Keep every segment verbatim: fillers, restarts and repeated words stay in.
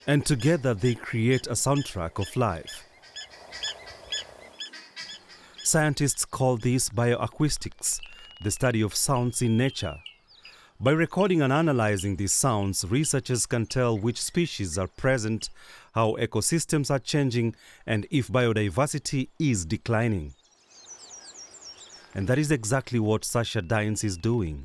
And together they create a soundtrack of life. Scientists call this bioacoustics, the study of sounds in nature. By recording and analyzing these sounds, researchers can tell which species are present, how ecosystems are changing, and if biodiversity is declining. And that is exactly what Sasha Dines is doing.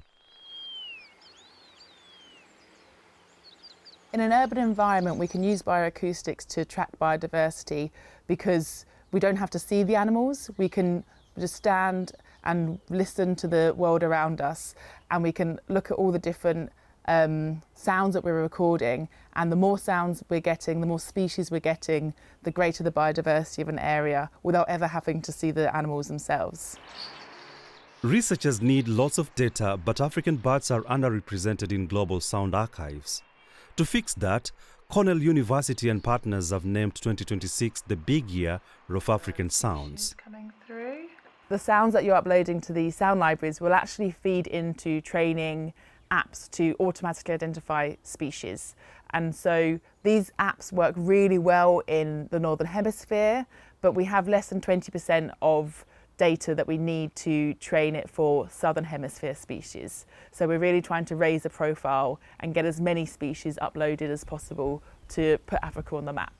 In an urban environment, we can use bioacoustics to track biodiversity because we don't have to see the animals. We can just stand and listen to the world around us, and we can look at all the different um, sounds that we're recording. And the more sounds we're getting, the more species we're getting, the greater the biodiversity of an area, without ever having to see the animals themselves. Researchers need lots of data, but African birds are underrepresented in global sound archives. To fix that, Cornell University and partners have named twenty twenty-six the big year of African sounds. Coming through. The sounds that you're uploading to the sound libraries will actually feed into training apps to automatically identify species. And so these apps work really well in the Northern Hemisphere, but we have less than twenty percent of data that we need to train it for Southern Hemisphere species. So we're really trying to raise the profile and get as many species uploaded as possible to put Africa on the map.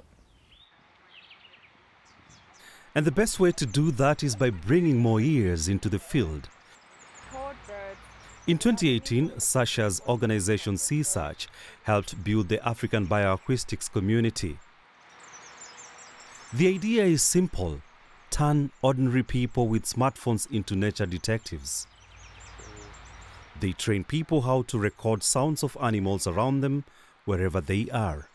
And the best way to do that is by bringing more ears into the field. In twenty eighteen, Sasha's organization C-Search helped build the African bioacoustics community. The idea is simple: turn ordinary people with smartphones into nature detectives. They train people how to record sounds of animals around them wherever they are.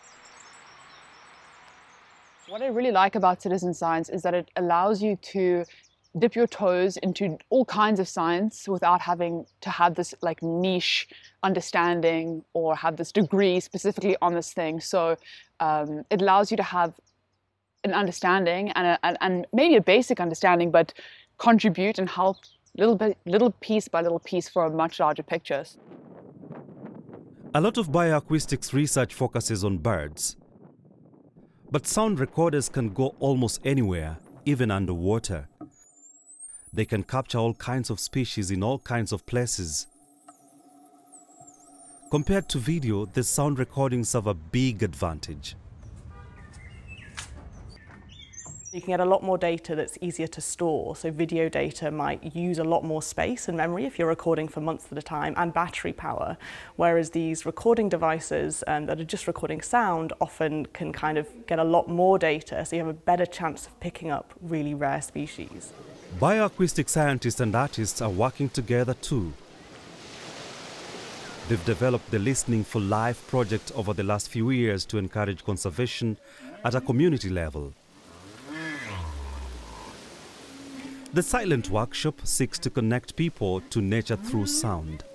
What I really like about citizen science is that it allows you to dip your toes into all kinds of science without having to have this like niche understanding or have this degree specifically on this thing. So um, it allows you to have an understanding and, a, and, and maybe a basic understanding, but contribute and help little bit, little piece by little piece for a much larger picture. A lot of bioacoustics research focuses on birds. But sound recorders can go almost anywhere, even underwater. They can capture all kinds of species in all kinds of places. Compared to video, the sound recordings have a big advantage. You can get a lot more data that's easier to store. So video data might use a lot more space and memory if you're recording for months at a time, and battery power. Whereas these recording devices um, that are just recording sound often can kind of get a lot more data, so you have a better chance of picking up really rare species. Bioacoustic scientists and artists are working together too. They've developed the Listening for Life project over the last few years to encourage conservation at a community level. The Silent Workshop seeks to connect people to nature through sound.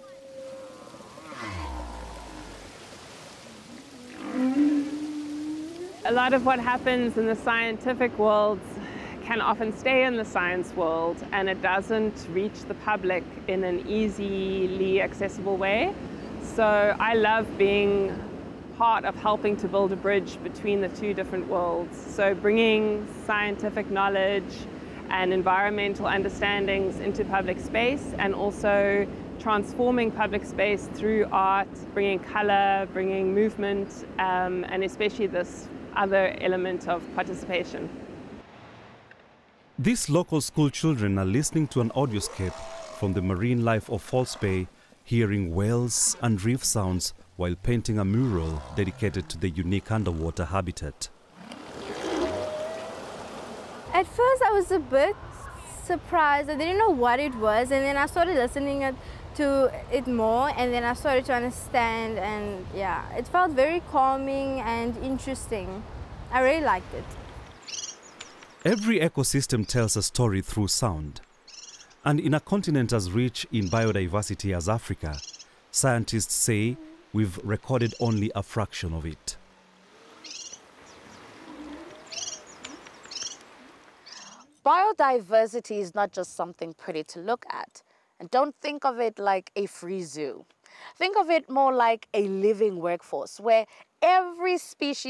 A lot of what happens in the scientific world can often stay in the science world, and it doesn't reach the public in an easily accessible way. So I love being part of helping to build a bridge between the two different worlds. So bringing scientific knowledge and environmental understandings into public space, and also transforming public space through art, bringing color, bringing movement, um, and especially this other element of participation. These local school children are listening to an audioscape from the marine life of False Bay, hearing whales and reef sounds while painting a mural dedicated to the unique underwater habitat. At first I was a bit surprised. I didn't know what it was, and then I started listening to it more, and then I started to understand, and yeah, it felt very calming and interesting. I really liked it. Every ecosystem tells a story through sound. And in a continent as rich in biodiversity as Africa, scientists say we've recorded only a fraction of it. Biodiversity is not just something pretty to look at. And don't think of it like a free zoo. Think of it more like a living workforce where every species